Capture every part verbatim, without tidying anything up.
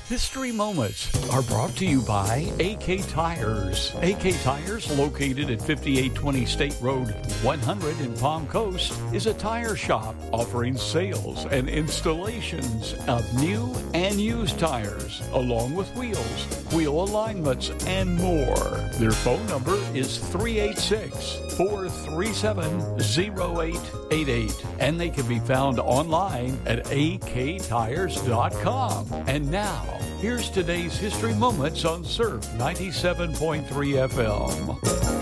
History Moments are brought to you by A K Tires. A K Tires, located at fifty-eight twenty State Road one hundred in Palm Coast, is a tire shop offering sales and installations of new and used tires, along with wheels, wheel alignments, and more. Their phone number is three eight six, four three seven, zero eight eight eight, and they can be found online at a k tires dot com. And now, here's today's History Moments on Surf ninety-seven point three F M.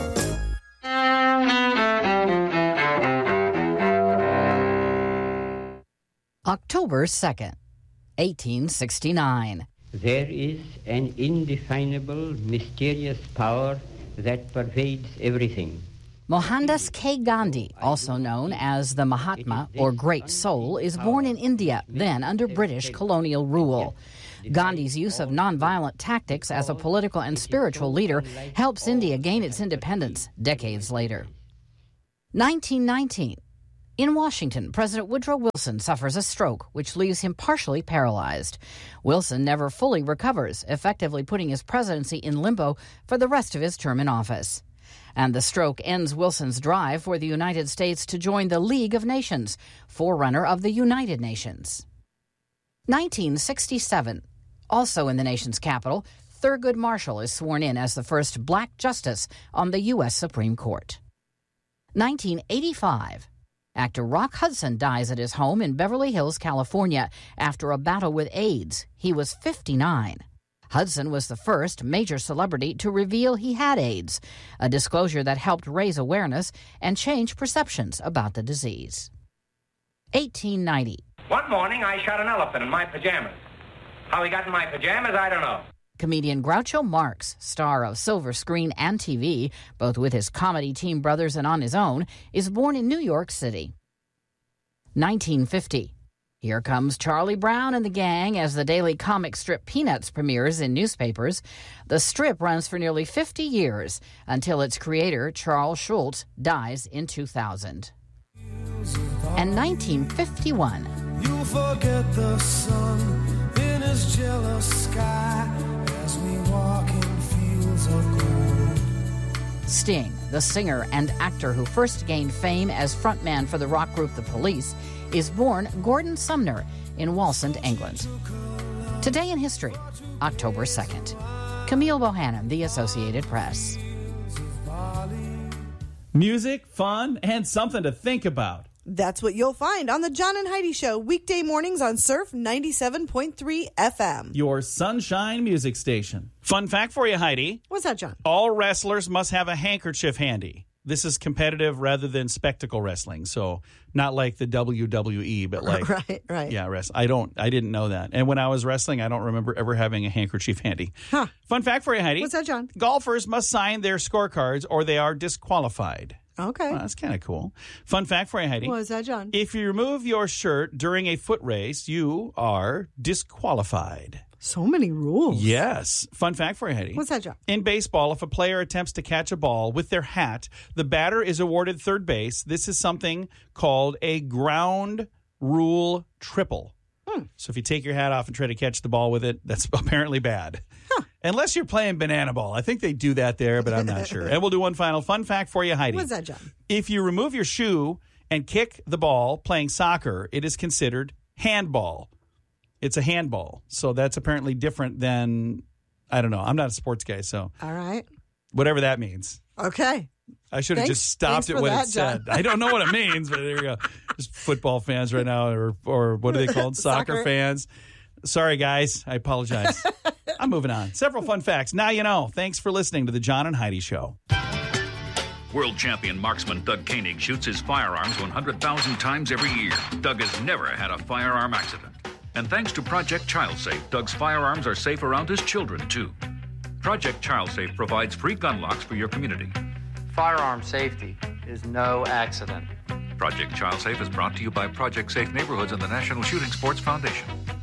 October second, eighteen sixty-nine. There is an indefinable, mysterious power that pervades everything. Mohandas K. Gandhi, also known as the Mahatma or Great Soul, is born in India, then under British colonial rule. Gandhi's use of nonviolent tactics as a political and spiritual leader helps India gain its independence decades later. nineteen nineteen. In Washington, President Woodrow Wilson suffers a stroke, which leaves him partially paralyzed. Wilson never fully recovers, effectively putting his presidency in limbo for the rest of his term in office. And the stroke ends Wilson's drive for the United States to join the League of Nations, forerunner of the United Nations. nineteen sixty-seven. Also in the nation's capital, Thurgood Marshall is sworn in as the first black justice on the U S Supreme Court. nineteen eighty-five. Actor Rock Hudson dies at his home in Beverly Hills, California, after a battle with AIDS. He was fifty-nine. Hudson was the first major celebrity to reveal he had AIDS, a disclosure that helped raise awareness and change perceptions about the disease. eighteen ninety. One morning, I shot an elephant in my pajamas. How he got in my pajamas, I don't know. Comedian Groucho Marx, star of silver screen and T V, both with his comedy team brothers and on his own, is born in New York City. nineteen fifty. Here comes Charlie Brown and the gang as the daily comic strip Peanuts premieres in newspapers. The strip runs for nearly fifty years until its creator, Charles Schulz, dies in two thousand. And nineteen fifty-one. You'll forget the sun in his jealous sky as we walk in fields of gold. Sting, the singer and actor who first gained fame as frontman for the rock group The Police, is born Gordon Sumner in Wallsend, England. Today in History, October second. Camille Bohannon, The Associated Press. Music, fun, and something to think about. That's what you'll find on the John and Heidi Show, weekday mornings on Surf ninety-seven point three F M. Your sunshine music station. Fun fact for you, Heidi. What's that, John? All wrestlers must have a handkerchief handy. This is competitive rather than spectacle wrestling, so not like the W W E, but like right, right. Yeah, rest. I don't. I didn't know that. And when I was wrestling, I don't remember ever having a handkerchief handy. Huh. Fun fact for you, Heidi. What's that, John? Golfers must sign their scorecards or they are disqualified. Okay. Well, that's kind of cool. Fun fact for you, Heidi. What is that, John? If you remove your shirt during a foot race, you are disqualified. So many rules. Yes. Fun fact for you, Heidi. What's that, John? In baseball, if a player attempts to catch a ball with their hat, the batter is awarded third base. This is something called a ground rule triple. Hmm. So if you take your hat off and try to catch the ball with it, that's apparently bad. Huh. Unless you're playing banana ball. I think they do that there, but I'm not sure. And we'll do one final fun fact for you, Heidi. What's that, John? If you remove your shoe and kick the ball playing soccer, it is considered handball. It's a handball. So that's apparently different than, I don't know. I'm not a sports guy, so. All right. Whatever that means. Okay. I should have Thanks- just stopped thanks it when for it that, said. John. I don't know what it means, but there you go. Just football fans right now, or or what are they called? Soccer, Soccer. fans. Sorry, guys. I apologize. I'm moving on. Several fun facts. Now you know. Thanks for listening to the John and Heidi Show. World champion marksman Doug Koenig shoots his firearms one hundred thousand times every year. Doug has never had a firearm accident. And thanks to Project ChildSafe, Doug's firearms are safe around his children, too. Project ChildSafe provides free gun locks for your community. Firearm safety is no accident. Project ChildSafe is brought to you by Project Safe Neighborhoods and the National Shooting Sports Foundation.